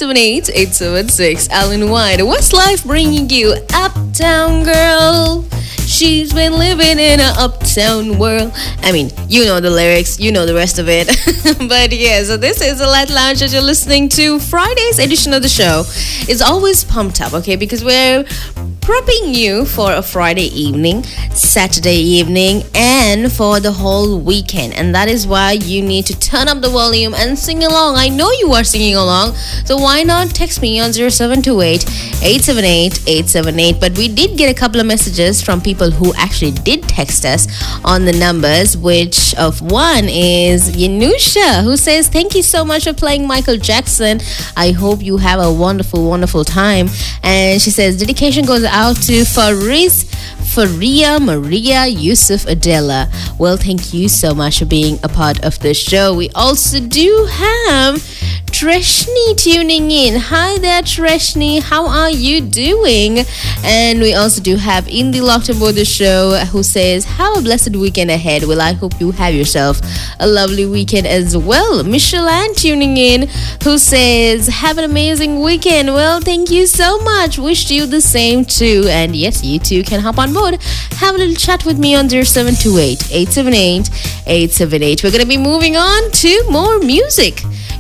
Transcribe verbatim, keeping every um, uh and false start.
seven eight, eight seven six. Alan White, what's life bringing you? Uptown Girl. She's been living in an uptown world. I mean, you know the lyrics, you know the rest of it. But yeah, so this is the Light Lounge that you're listening to. Friday's edition of the show is always pumped up, okay? Because we're prepping you for a Friday evening, Saturday evening, and for the whole weekend. And that is why you need to turn up the volume and sing along. I know you are singing along, so why not text me on zero seven two eight, eight seven eight, eight seven eight. But we did get a couple of messages from people who actually did text us on the numbers, which of one is Yanusha, who says, thank you so much for playing Michael Jackson. I hope you have a wonderful, wonderful time. And she says, dedication goes out to Fariz, Faria, Maria, Yusuf, Adela. Well, thank you so much for being a part of the show. We also do have Treshni tuning in. Hi there, Treshni. How are you doing? And we also do have Indy locked on board the show, who says, have a blessed weekend ahead. Well, I hope you have yourself a lovely weekend as well. Michelle Ann tuning in, who says, have an amazing weekend. Well, thank you so much. Wish you the same too. And yes, you too can hop on board. Have a little chat with me on zero seven two eight, eight seven eight, eight seven eight. We're going to be moving on to more music.